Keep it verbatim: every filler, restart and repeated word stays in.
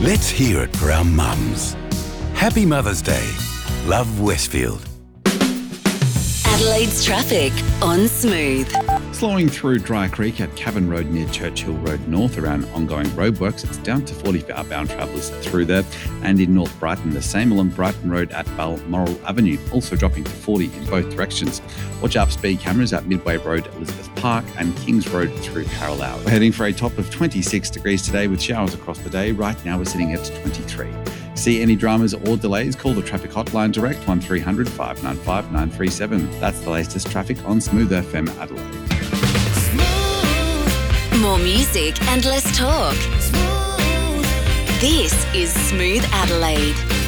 Let's hear it for our mums. Happy Mother's Day. Love, Westfield. Adelaide's traffic on Smooth. Slowing through Dry Creek at Cavan Road near Churchill Road North around ongoing roadworks. It's down to forty for outbound travellers through there. And in North Brighton, the same along Brighton Road at Balmoral Avenue, also dropping to forty in both directions. Watch out for speed cameras at Midway Road, Elizabeth Park and Kings Road through Carlisle. We're heading for a top of twenty-six degrees today with showers across the day. Right now we're sitting at twenty-three. See any dramas or delays, call the traffic hotline direct one three hundred, five nine five, nine three seven. That's the latest traffic on Smooth F M Adelaide. More music and less talk. This is Smooth Adelaide.